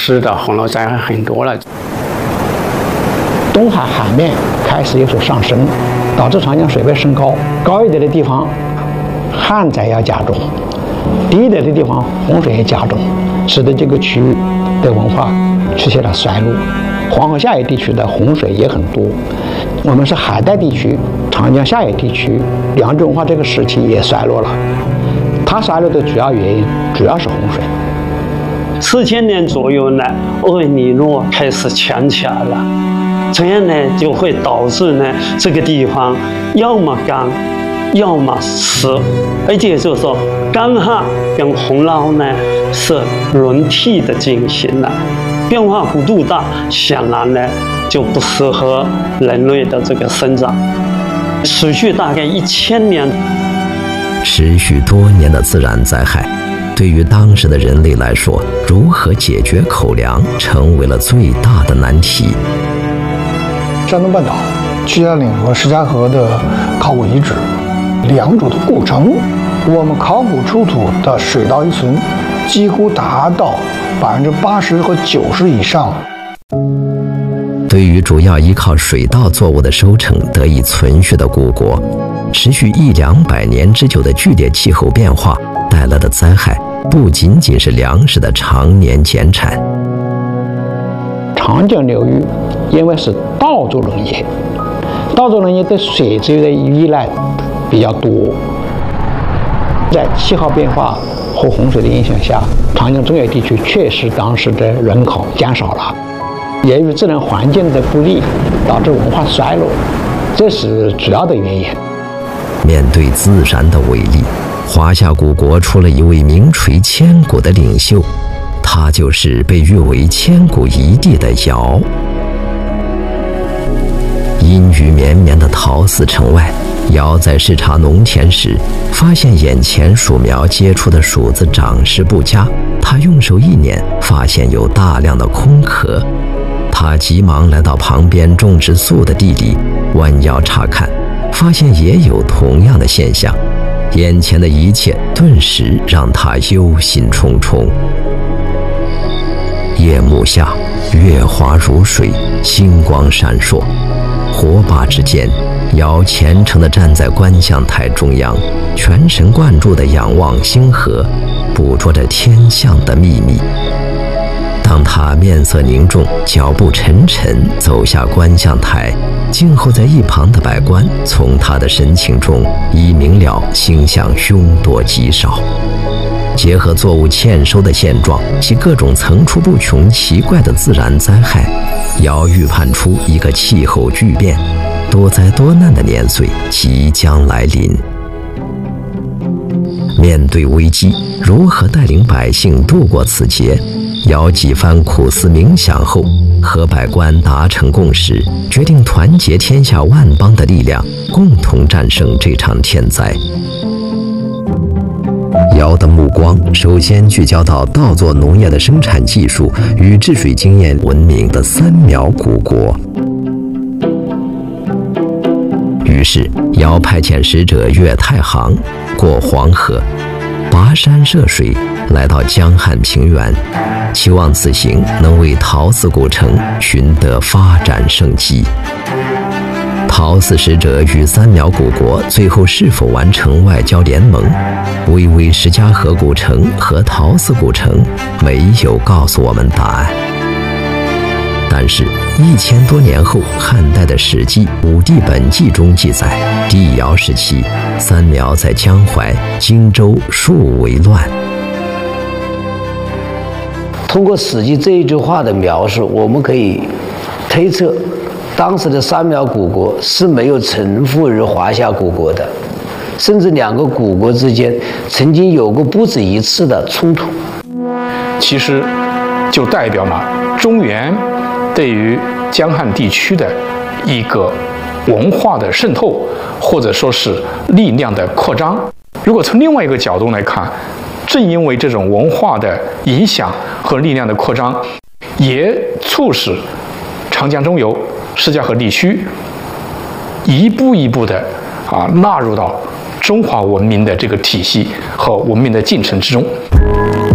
是的，洪涝灾害很多了。 东海海面开始有所上升，导致长江水位升高，高一点的地方旱灾要加重，低一点的地方洪水也加重，使得这个区域的文化出现了衰落。黄河下游地区的洪水也很多，我们是海带地区、长江下游地区两种文化这个时期也衰落了。它衰落的主要原因主要是洪水。 4000年左右呢，厄尔尼诺开始强起来了，这样呢就会导致呢这个地方要么干，要么湿，而且就是说干旱跟洪涝呢是轮替的进行了，变化幅度大，显然呢就不适合人类的这个生长，持续大概1000年。 持续多年的自然灾害，对于当时的人类来说，如何解决口粮成为了最大的难题。 山东半岛曲家岭和石家河的考古遗址，两组的古城，我们考古出土的水稻遗存几乎达到80%和90%以上。 对于主要依靠水稻作物的收成得以存续的古国，持续100-200年之久的剧烈气候变化带来的灾害，不仅仅是粮食的常年减产。 长江流域因为是稻作农业，稻作农业对水资源的依赖比较多，在气候变化和洪水的影响下，长江中游地区确实当时的人口减少了，由于自然环境的不利，导致文化衰落，这是主要的原因。 面对自然的伟力，华夏古国出了一位名垂千古的领袖，他就是被誉为千古一帝的尧。阴雨绵绵的陶寺城外，尧在视察农田时，发现眼前薯苗结出的薯子长势不佳，他用手一捻，发现有大量的空壳。他急忙来到旁边种植粟的地里，弯腰查看，发现也有同样的现象。眼前的一切顿时让他忧心忡忡。夜幕下，月华如水，星光闪烁。火把之间，尧虔诚地站在观象台中央，全神贯注地仰望星河，捕捉着天象的秘密。当他面色凝重，脚步沉沉走下观象台，静候在一旁的百官从他的神情中已明了星象凶多吉少。结合作物欠收的现状及各种层出不穷奇怪的自然灾害，尧预判出一个气候巨变，多灾多难的年岁即将来临。面对危机，如何带领百姓度过此劫？尧几番苦思冥想后，和百官达成共识，决定团结天下万邦的力量，共同战胜这场天灾。尧的目光首先聚焦到稻作农业的生产技术与治水经验闻名的3苗古国。于是，尧派遣使者越太行，过黄河，跋山涉水，来到江汉平原，期望此行能为陶寺古城寻得发展生机。陶寺使者与3苗古国最后是否完成外交联盟，巍巍石家河古城和陶寺古城没有告诉我们答案。但是1000多年后，汉代的《史记·武帝本纪》中记载，帝尧时期，3苗在江淮、荆州数为乱。 通过《史记》这一句话的描述，我们可以推测，当时的3苗古国是没有臣服于华夏古国的，甚至2个古国之间曾经有过不止一次的冲突。 其实就代表了中原对于江汉地区的一个文化的渗透，或者说是力量的扩张。如果从另外一个角度来看，正因为这种文化的影响和力量的扩张，也促使长江中游、石家河地区一步一步的纳入到中华文明的这个体系和文明的进程之中。